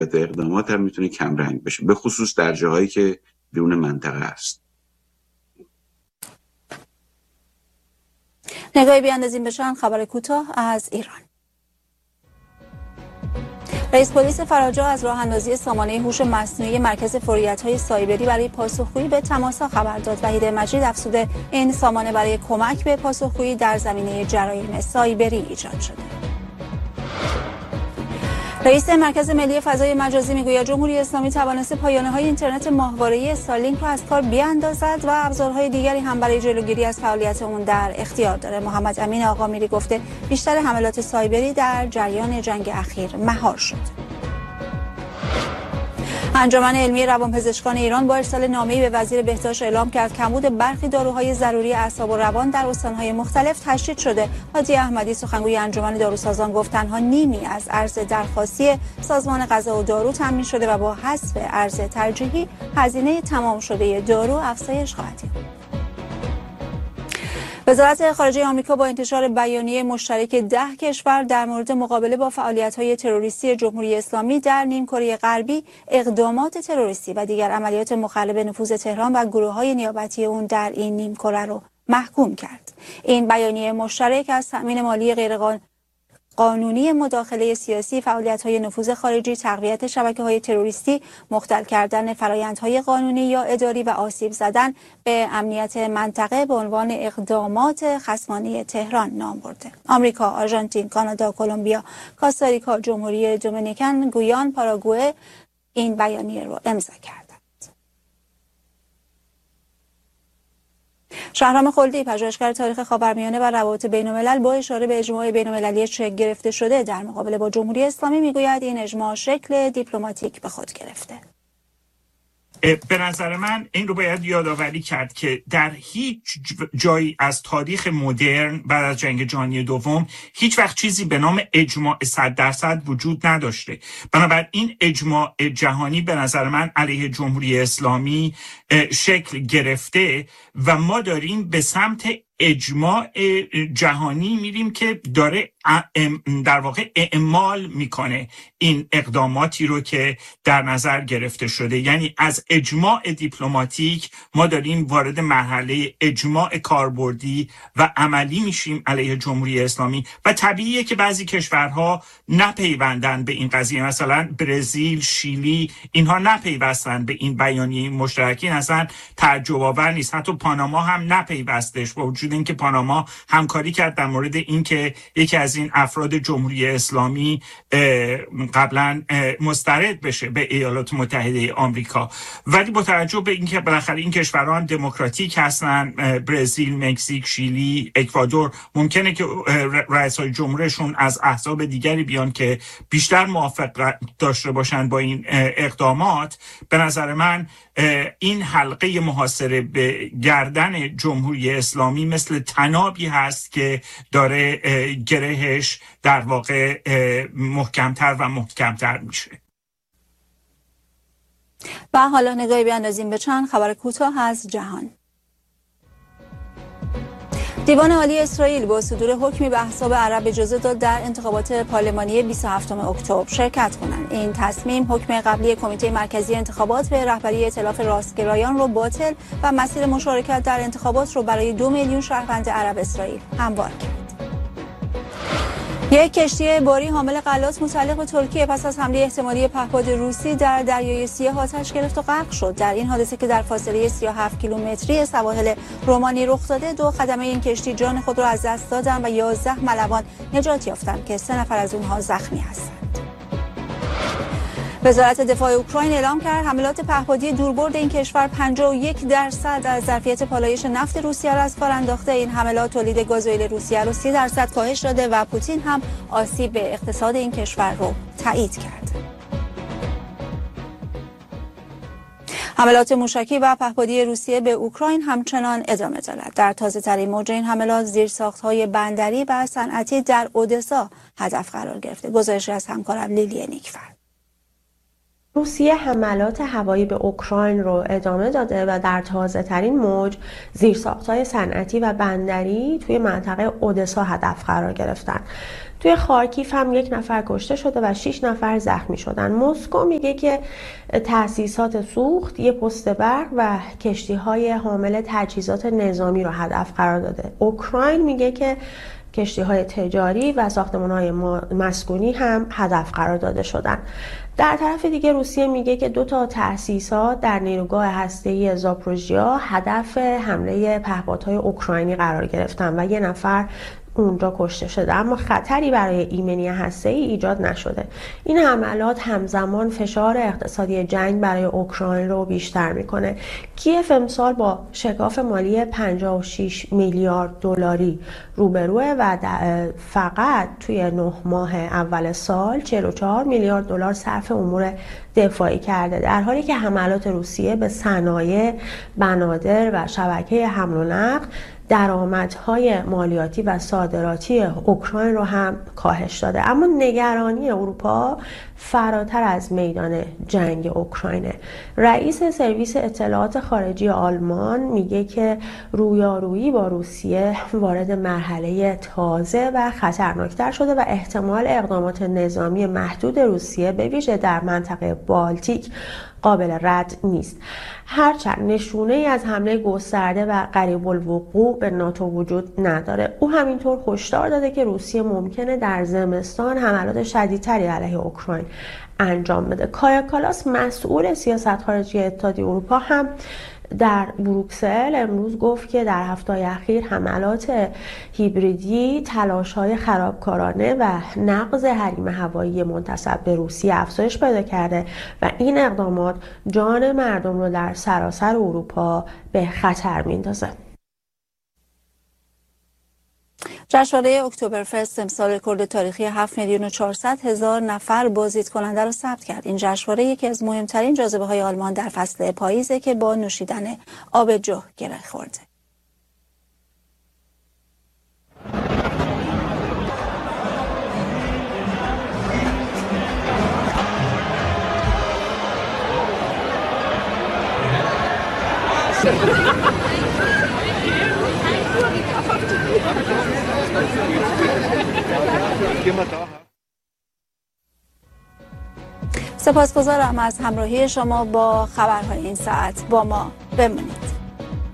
اقدامات هم میتونه کمرنگ بشه، به خصوص در جاهایی که بیرون منطقه است. نگاهی بیاندازیم به چند خبر کوتاه از ایران. رئیس پلیس فراجا از راه اندازی سامانه هوش مصنوعی مرکز فوریت‌های سایبری برای پاسخگویی به تماس‌ها خبر داد. وحید مجید افزوده این سامانه برای کمک به پاسخگویی در زمینه جرایم سایبری ایجاد شده. رئیس مرکز ملی فضای مجازی میگوید جمهوری اسلامی توانسته پایانه‌های اینترنت ماهواره‌ای استارلینک را از کار بیاندازد و ابزارهای دیگری هم برای جلوگیری از فعالیت اون در اختیار داره. محمد امین آقامیری گفته بیشتر حملات سایبری در جریان جنگ اخیر مهار شد. انجمن علمی روانپزشکان ایران با ارسال نامه‌ای به وزیر بهداشت اعلام کرد کمبود برخی داروهای ضروری اعصاب و روان در استان‌های مختلف تشدید شده. هادی احمدی سخنگوی انجمن داروسازان گفت تنها نیمی از ارز درخواستی سازمان غذا و دارو تامین شده و با حذف ارز ترجیحی هزینه تمام شده دارو افزایش خواهد یافت. وزارت خارجه آمریکا با انتشار بیانیه مشترک 10 کشور در مورد مقابله با فعالیت‌های تروریستی جمهوری اسلامی در نیمکره غربی، اقدامات تروریستی و دیگر عملیات مخرب نفوذ تهران و گروه‌های نیابتی اون در این نیمکره را محکوم کرد. این بیانیه مشترک از تأمین مالی قانونی مداخله سیاسی، فعالیت‌های نفوذ خارجی، تقویت شبکه‌های تروریستی، مختل کردن فرآیندهای قانونی یا اداری و آسیب زدن به امنیت منطقه به عنوان اقدامات خصمانه تهران نام برده. آمریکا، آرژانتین، کانادا، کلمبیا، کاستاریکا، جمهوری دومینیکن، گویان، پاراگوئه این بیانیه را امضا کردند. شهرام خلدی، پژوهشگر تاریخ خاورمیانه و روابط بین‌الملل، با اشاره به اجماع بین‌المللی شکل گرفته شده در مقابله با جمهوری اسلامی میگوید این اجماع شکل دیپلماتیک به خود گرفته. به نظر من این رو باید یادآوری کرد که در هیچ جایی از تاریخ مدرن بعد از جنگ جهانی دوم هیچ وقت چیزی به نام اجماع 100% وجود نداشته. بنابراین این اجماع جهانی به نظر من علیه جمهوری اسلامی شکل گرفته و ما داریم به سمت اجماع جهانی میریم که داره در واقع اعمال میکنه این اقداماتی رو که در نظر گرفته شده. یعنی از اجماع دیپلماتیک ما داریم وارد مرحله اجماع کاربردی و عملی میشیم علیه جمهوری اسلامی و طبیعیه که بعضی کشورها نپیوندن به این قضیه. مثلا برزیل، شیلی، اینها نپیوستن به این بیانیه مشترکی، اصلا تعجب آور نیست. حتی پاناما هم نپیوستش، با وجود اینکه پاناما همکاری کرد در مورد اینکه یکی از این افراد جمهوری اسلامی قبلا مسترد بشه به ایالات متحده آمریکا. ولی با توجه به اینکه بالاخره این کشورها هم دموکراتیک هستن، برزیل، مکزیک، شیلی، اکوادور، ممکنه که رئیسای جمهورشون از احزاب دیگری بیان که بیشتر موافقت داشته باشن با این اقدامات. به نظر من این حلقه محاصره به گردن جمهوری اسلامی مثل تنابی هست که داره گرهش در واقع محکمتر و محکمتر میشه. و حالا نگاهی بیاندازیم به چند خبر کوتاه از جهان. دیوان عالی اسرائیل با صدور حکمی به احزاب عرب اجازه داد در انتخابات پارلمانی 27 اکتبر شرکت کنند. این تصمیم حکم قبلی کمیته مرکزی انتخابات به رهبری ائتلاف راستگرایان رو باطل و مسیر مشارکت در انتخابات رو برای 2 میلیون شهروند عرب اسرائیل هموار کرد. یک کشتی باری حامل غلات متعلق به ترکیه پس از حمله احتمالی پهپاد روسی در دریای سیاه آتش گرفت و غرق شد. در این حادثه که در فاصله 37 کیلومتری سواحل رومانی رخ داده، 2 خدمه این کشتی جان خود را از دست دادند و 11 ملوان نجات یافتند که 3 نفر از اونها زخمی هستند. وزارت دفاع اوکراین اعلام کرد حملات پهپادی دوربرد این کشور 51% از ظرفیت پالایش نفت روسیه را از کار انداخته. این حملات تولید گازوئیل روسیه را 30% کاهش داده و پوتین هم آسیب به اقتصاد این کشور را تایید کرد. حملات موشکی و پهپادی روسیه به اوکراین همچنان ادامه دارد. در تازه‌ترین موج این حملات زیرساخت‌های بندری و صنعتی در اودسا هدف قرار گرفته. گزارشی از همکارم لیلی نیکفر. روسیه حملات هوایی به اوکراین رو ادامه داده و در تازه‌ترین موج زیرساخت‌های صنعتی و بندری توی منطقه اودسا هدف قرار گرفتن. توی خارکیف هم 1 نفر کشته شده و 6 نفر زخمی شدن. مسکو میگه که تأسیسات سوخت، یه پست برق و کشتی‌های حامل تجهیزات نظامی رو هدف قرار داده. اوکراین میگه که کشتی‌های تجاری و ساختمان‌های مسکونی هم هدف قرار داده شدن. در طرف دیگه روسیه میگه که 2 تأسیسات در نیروگاه هسته‌ای زاپروژیا هدف حمله پهپادهای اوکراینی قرار گرفتن و 1 نفر اونجا کشته شده، اما خطری برای ایمنی هسته‌ای ایجاد نشده. این حملات همزمان فشار اقتصادی جنگ برای اوکراین رو بیشتر میکنه. کیف امسال با شکاف مالی 56 میلیارد دلاری روبروه و فقط توی 9 ماه اول سال 44 میلیارد دلار صرف امور دفاعی کرده، در حالی که حملات روسیه به صنایع، بنادر و شبکه حمل و نقل درآمدهای مالیاتی و صادراتی اوکراین رو هم کاهش داده. اما نگرانی اروپا فراتر از میدان جنگ اوکراینه. رئیس سرویس اطلاعات خارجی آلمان میگه که رویارویی با روسیه وارد مرحله تازه و خطرناکتر شده و احتمال اقدامات نظامی محدود روسیه به ویژه در منطقه بالتیک قابل رد نیست. هرچند نشونه ای از حمله گسترده و قریب الوقوع به ناتو وجود نداره. او همینطور هشدار داده که روسیه ممکنه در زمستان حملات شدیدتری علیه اوکراین انجام بده. کایا کالاس مسئول سیاست خارجی اتحادیه اروپا هم در بروکسل امروز گفت که در هفته‌های اخیر حملات هیبریدی، تلاش‌های خرابکارانه و نقض حریم هوایی منتسب به روسیه افزایش پیدا کرده و این اقدامات جان مردم رو در سراسر اروپا به خطر میندازه. جشنواره اکتبرفست امسال رکورد تاریخی 7,400,000 نفر بازدید کننده را ثبت کرد. این جشنواره یکی از مهمترین جاذبه‌های آلمان در فصل پاییزه که با نوشیدن آب جو گره خورده. سپاسگزارم از همراهی شما با خبرهای این ساعت. با ما بمانید.